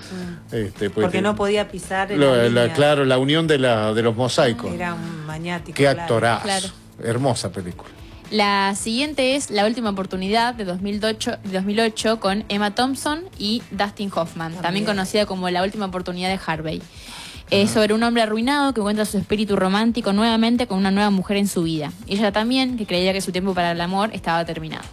Porque no podía pisar claro, la unión de los mosaicos. Era un maniático. Qué actorazo. Claro. Hermosa película. La siguiente es La última oportunidad de 2008 con Emma Thompson y Dustin Hoffman, también conocida como La última oportunidad de Harvey. Es sobre un hombre arruinado que encuentra su espíritu romántico nuevamente con una nueva mujer en su vida. Ella también, que creía que su tiempo para el amor estaba terminado.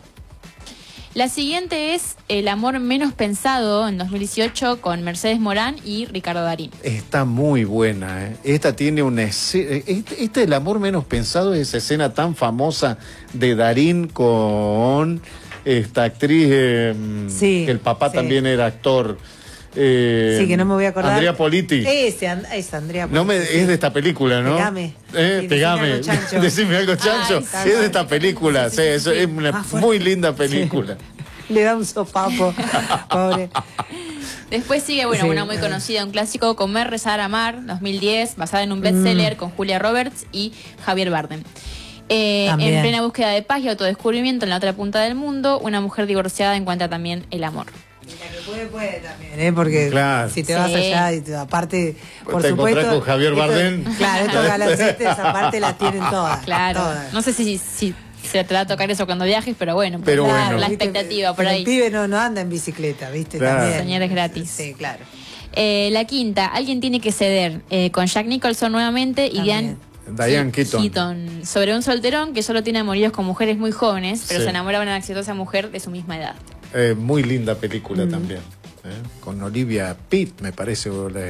La siguiente es El amor menos pensado, en 2018, con Mercedes Morán y Ricardo Darín. Está muy buena, ¿eh? Esta tiene una escena... El amor menos pensado es esa escena tan famosa de Darín con esta actriz, que el papá también era actor. Sí, que no me voy a acordar. Andrea Politi. Es Andrea Politi. Es de esta película, ¿no? Pegame. Pegame. Decime algo, Chancho. Es de esta película. Sí, es una muy linda película. Sí. Le da un sopapo. Pobre. Después sigue, una muy conocida, un clásico, Comer, Rezar, Amar, 2010, basada en un bestseller con Julia Roberts y Javier Bardem. En plena búsqueda de paz y autodescubrimiento en la otra punta del mundo, una mujer divorciada encuentra también el amor. Puede también, porque si te vas allá, y aparte, por supuesto, con Javier Bardem. Claro, estos galacetes, esa parte la tienen todas. Claro, todas. No sé si se te va a tocar eso cuando viajes, pero bueno, la expectativa por ahí. El pibe no anda en bicicleta, ¿viste? Claro. También. Soñar es gratis. Sí, claro. La quinta, Alguien tiene que ceder, con Jack Nicholson nuevamente y Diane Keaton. Sobre un solterón que solo tiene amoríos con mujeres muy jóvenes, pero se enamora de una exitosa mujer de su misma edad. Muy linda película también. Con Olivia Pitt, me parece,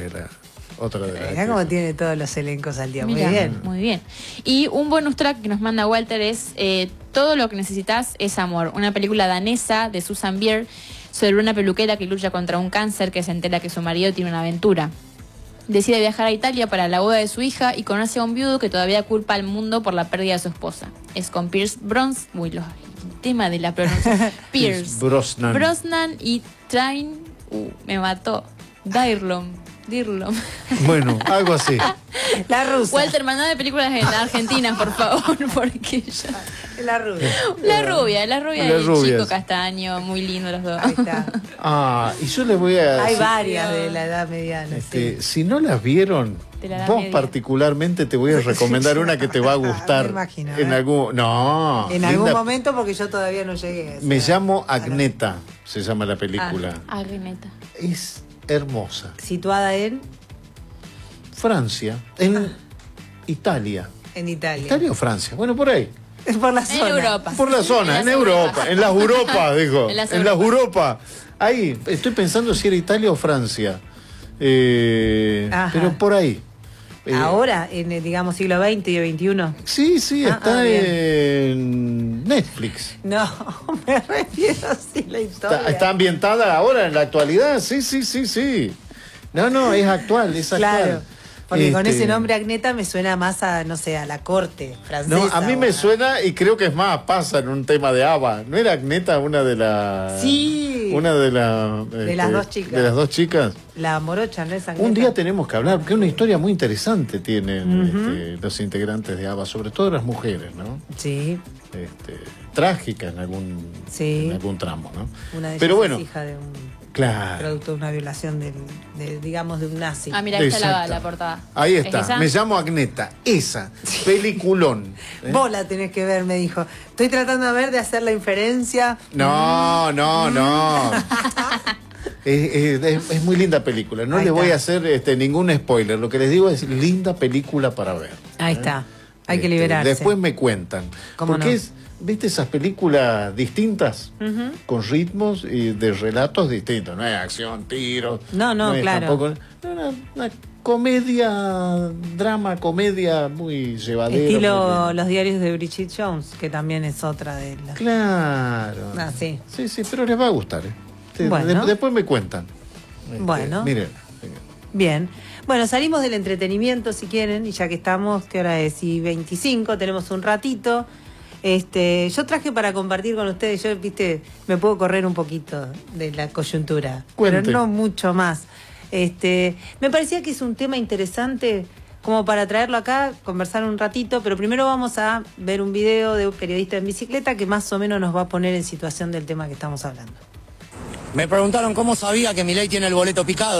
otra de las. Mirá cómo tiene todos los elencos al día. Mirá, muy bien. Muy bien. Y un bonus track que nos manda Walter es Todo lo que necesitas es amor. Una película danesa de Susan Bier sobre una peluquera que lucha contra un cáncer, que se entera que su marido tiene una aventura. Decide viajar a Italia para la boda de su hija y conoce a un viudo que todavía culpa al mundo por la pérdida de su esposa. Es con Pierce Brosnan. El tema de la pronunciación. Pierce Brosnan y Train. Me mató. Dirlom. Bueno, algo así. La rusa. Walter, mandame películas en Argentina, por favor, porque ya... La rubia. La rubia del chico castaño, muy lindo los dos. Ahí está. Y yo les voy a... Hay varias de la edad mediana. Si no las vieron, vos particularmente te voy a recomendar una que te va a gustar. Me imagino, en algún momento, porque yo todavía no llegué. Me llamo Agneta, se llama la película. Agneta. Es hermosa. ¿Situada en? Francia. En Italia. En Italia. ¿Italia o Francia? Bueno, por ahí. Por la zona. En Europa. Por la zona, en Europa. En las Europa, dijo. En las Europa. Ahí, estoy pensando si era Italia o Francia. Pero por ahí. Ahora, digamos, siglo XX y XXI. Sí, está en Netflix. No, me refiero así la historia. ¿Está ambientada ahora, en la actualidad? Sí. No, es actual, Claro, porque con ese nombre Agneta me suena más a, no sé, a la corte francesa. No, a mí me suena, y creo que es más, pasa en un tema de ABBA. ¿No era Agneta una de las... Sí. Una de las... de las dos chicas. De las dos chicas. La morocha, ¿no es Agneta? Un día tenemos que hablar, porque una historia muy interesante tienen los integrantes de ABBA, sobre todo las mujeres, ¿no? Sí. Trágica en algún tramo, ¿no? Una de ellas es hija de un... Claro. Producto de una violación de un nazi. Mira, ahí está la portada. Ahí está. Me llamo Agneta. Esa. Peliculón. Vos la tenés que ver, me dijo. Estoy tratando de hacer la inferencia. No. Es muy linda película. No les voy a hacer ningún spoiler. Lo que les digo es linda película para ver. Ahí está. Hay que liberarse. Después me cuentan. Porque ¿viste esas películas distintas? Con ritmos y de relatos distintos. No hay acción, tiros. No, claro. Tampoco, una comedia muy llevadera. Estilo Los diarios de Bridget Jones, que también es otra de las... Claro. Sí, pero les va a gustar. Bueno. Después me cuentan. Bueno. Miren. Bien. Bueno, salimos del entretenimiento si quieren, y ya que estamos, ¿qué hora es? Y 25, tenemos un ratito. Yo traje para compartir con ustedes, yo, me puedo correr un poquito de la coyuntura, pero no mucho más. Me parecía que es un tema interesante como para traerlo acá, conversar un ratito, pero primero vamos a ver un video de un periodista en bicicleta que más o menos nos va a poner en situación del tema que estamos hablando. Me preguntaron cómo sabía que Milei tiene el boleto picado.